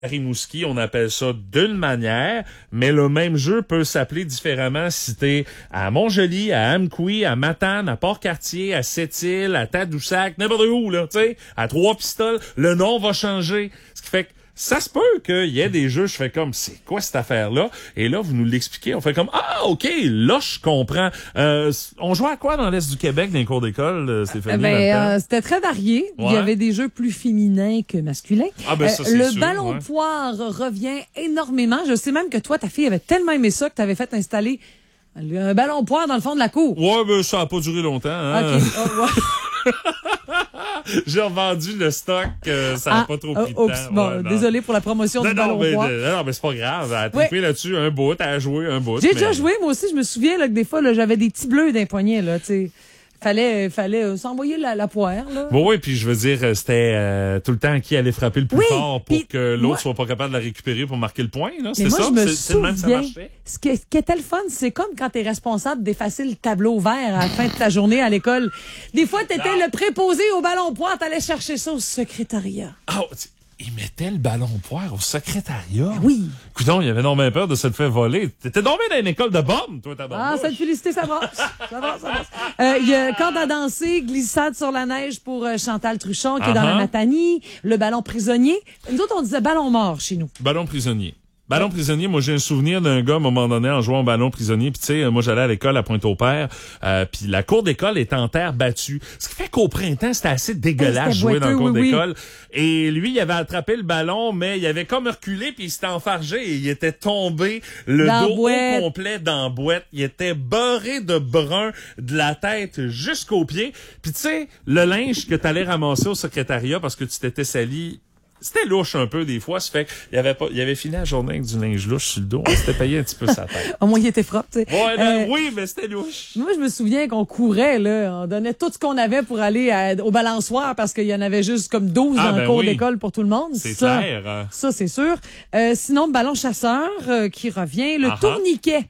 À Rimouski, on appelle ça d'une manière, mais le même jeu peut s'appeler différemment si t'es à Montjoly, à Amqui, à Matane, à Port-Cartier, à Sept-Îles, à Tadoussac, n'importe où, là, tu sais, à Trois-Pistoles, le nom va changer. Ce qui fait que ça se peut qu'il y ait des jeux, je fais comme, c'est quoi cette affaire-là? Et là, vous nous l'expliquez, on fait comme, ah, OK, là, je comprends. On jouait à quoi dans l'Est du Québec, dans les cours d'école, Stéphanie? C'était très varié. Ouais. Il y avait des jeux plus féminins que masculins. Ah, ben ça, c'est le sûr, ballon poire revient énormément. Je sais même que toi, ta fille avait tellement aimé ça que tu avais fait installer un ballon poire dans le fond de la cour. Ouais, ben ça a pas duré longtemps. Hein? OK. Oh, ouais. J'ai revendu le stock, ça n'a pas trop pris de temps. Bon, désolé pour la promotion du ballon poire. Non, mais c'est pas grave. Elle a trippé là-dessus un bout, elle a joué un bout. J'ai déjà joué, moi aussi. Je me souviens là, que des fois, là, j'avais des petits bleus d'un poignet, là, tu sais. Fallait s'envoyer la poire, là. Bon, oui, puis je veux dire, c'était tout le temps qui allait frapper le plus fort pour que l'autre soit pas capable de la récupérer pour marquer le point, là. C'était ça? C'est le même que ça marchait? Ce qui était le fun, c'est comme quand t'es responsable d'effacer le tableau vert à la fin de ta journée à l'école. Des fois, t'étais le préposé au ballon poire, t'allais chercher ça au secrétariat. Oh, il mettait le ballon poire au secrétariat. Oui. Coudon, il avait non même peur de se le faire voler. T'étais donc bien dans une école de bombe, toi, ta bombe. Ah, cette félicité, ça brasse. Ça brasse. Il y a corde à danser, glissade sur la neige pour Chantal Truchon, qui est dans la Matanie, le ballon prisonnier. Nous autres, on disait ballon mort chez nous. Ballon prisonnier. Ballon prisonnier, moi j'ai un souvenir d'un gars à un moment donné en jouant au ballon prisonnier, puis tu sais, moi j'allais à l'école à Pointe-au-Père, puis la cour d'école est en terre battue. Ce qui fait qu'au printemps, c'était assez dégueulasse jouer dans la cour d'école. Et lui, il avait attrapé le ballon, mais il avait comme reculé, puis il s'était enfargé et il était tombé le dos au complet dans la boîte. Il était beurré de brun de la tête jusqu'aux pieds. Puis tu sais, le linge que t'allais ramasser au secrétariat parce que tu t'étais sali, c'était louche un peu des fois, ça fait qu'il avait fini la journée avec du linge louche sur le dos, on s'était payé un petit peu sa tête. Au moins il était propre, tu sais. Ouais, oui, mais c'était louche. Moi je me souviens qu'on courait là, on donnait tout ce qu'on avait pour aller au balançoire parce qu'il y en avait juste comme 12 dans le cours d'école pour tout le monde. C'est clair. Ça c'est sûr. Sinon le ballon chasseur qui revient, le tourniquet.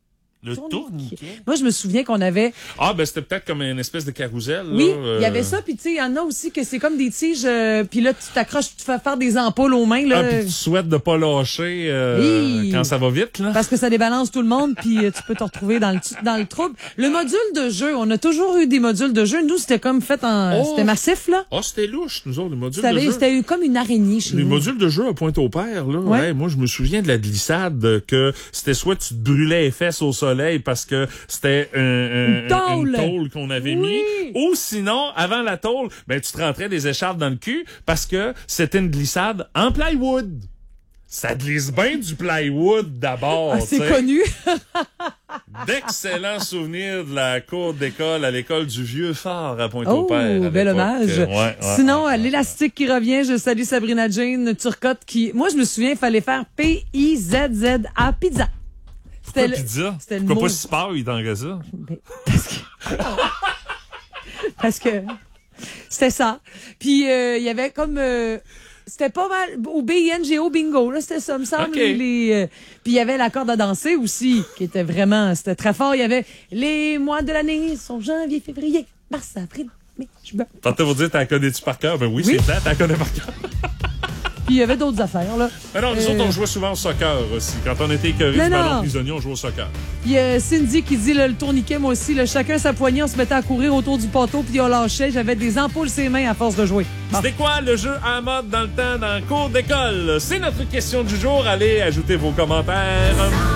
Le tourniquet? Moi, je me souviens qu'on avait... Ah, ben c'était peut-être comme une espèce de carrousel. Oui, il y avait ça, puis tu sais, il y en a aussi que c'est comme des tiges, puis là, tu t'accroches, tu fais faire des ampoules aux mains. Là. Ah, puis tu souhaites de pas lâcher quand ça va vite, là. Parce que ça débalance tout le monde, puis tu peux te retrouver dans le trouble. Le module de jeu, on a toujours eu des modules de jeu. Nous, c'était comme fait en... C'était massif, là. Ah, c'était louche, nous autres, les modules de jeu. C'était comme une araignée chez nous. Les modules de jeu à Pointe-au-Père, là. Ouais, moi, je me souviens de la glissade, que c'était soit tu te brûlais les fesses au soleil parce que c'était une tôle qu'on avait mis. Ou sinon, avant la tôle, ben tu te rentrais des écharpes dans le cul parce que c'était une glissade en plywood. Ça glisse bien du plywood d'abord. Ah, c'est connu. D'excellents souvenirs de la cour d'école à l'école du Vieux-Fort à Pointe-au-Père. Oh, bel hommage. Sinon, l'élastique qui revient, je salue Sabrina Jane Turcotte qui... Moi, je me souviens, il fallait faire P-I-Z-Z-A, pizza. Pourquoi pizza? Pourquoi pas si peur, il t'en reste ça? Parce que c'était ça. Puis il y avait comme... c'était pas mal au BINGO bingo, là, c'était ça, me semble. Okay. Puis il y avait la corde à danser aussi, qui était vraiment... C'était très fort. Il y avait les mois de l'année sont janvier, février, mars, avril, mai, juin. Tantôt vous dire, t'en connais-tu par cœur? Ben oui, c'est ça, t'en connais par cœur. Puis il y avait d'autres affaires, là. Mais non, nous autres, on jouait souvent au soccer aussi. Quand on était écœurés du ballon prisonnier, on jouait au soccer. Puis Cindy qui dit, le tourniquet, moi aussi, chacun sa poignée, on se mettait à courir autour du poteau, puis on lâchait. J'avais des ampoules ses mains à force de jouer. Bon. C'était quoi le jeu en mode dans le temps, dans le cours d'école? C'est notre question du jour. Allez, ajoutez vos commentaires.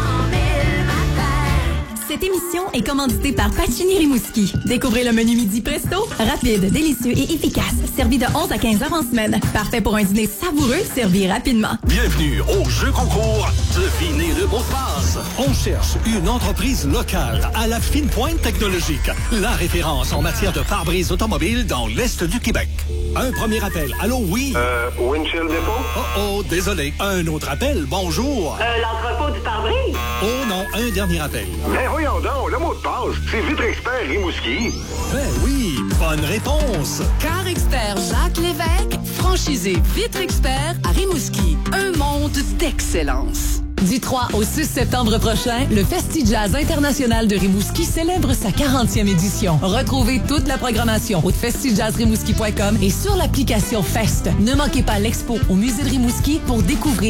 Cette émission est commanditée par Pacini Rimouski. Découvrez le menu midi presto, rapide, délicieux et efficace. Servi de 11 à 15 heures en semaine. Parfait pour un dîner savoureux, servi rapidement. Bienvenue au jeu concours Devinez le mot de passe. On cherche une entreprise locale à la fine pointe technologique. La référence en matière de pare-brise automobile dans l'Est du Québec. Un premier appel. Allô, oui? Windshield Depot? Oh, désolé. Un autre appel. Bonjour. L'entrepôt du pare-brise? Oh non, un dernier appel. Mais voyons donc, le mot de passe, c'est Vitre Expert Rimouski. Ben oui, bonne réponse. Car Expert Jacques Lévesque, franchisé Vitre Expert à Rimouski. Un monde d'excellence. Du 3 au 6 septembre prochain, le Festi Jazz International de Rimouski célèbre sa 40e édition. Retrouvez toute la programmation au festijazzrimouski.com et sur l'application Fest. Ne manquez pas l'expo au Musée de Rimouski pour découvrir